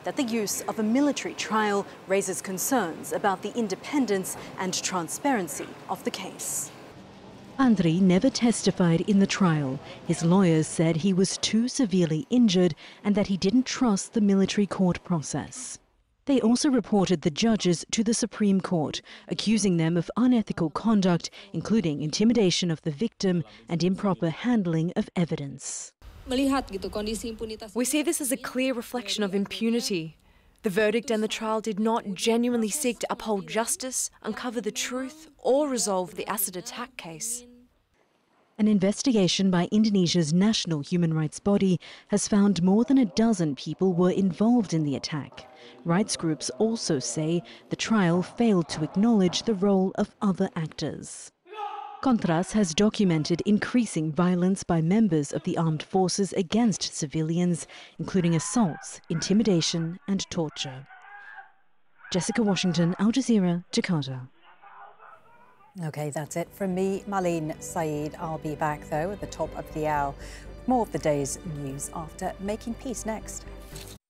that the use of a military trial raises concerns about the independence and transparency of the case. Andriy never testified in the trial. His lawyers said he was too severely injured and that he didn't trust the military court process. They also reported the judges to the Supreme Court, accusing them of unethical conduct, including intimidation of the victim and improper handling of evidence. We see this as a clear reflection of impunity. The verdict and the trial did not genuinely seek to uphold justice, uncover the truth, or resolve the acid attack case. An investigation by Indonesia's national human rights body has found more than a dozen people were involved in the attack. Rights groups also say the trial failed to acknowledge the role of other actors. Kontras has documented increasing violence by members of the armed forces against civilians, including assaults, intimidation and torture. Jessica Washington, Al Jazeera, Jakarta. OK, that's it from me, Marlene Saeed. I'll be back, though, at the top of the hour. More of the day's news after Making Peace next.